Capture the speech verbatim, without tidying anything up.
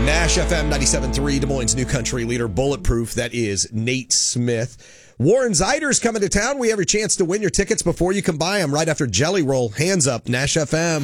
Nash F M ninety-seven point three, Des Moines' new country leader, Bulletproof. That is Nate Smith. Warren Zeider's coming to town. We have your chance to win your tickets before you can buy them right after Jelly Roll. Hands up, Nash F M.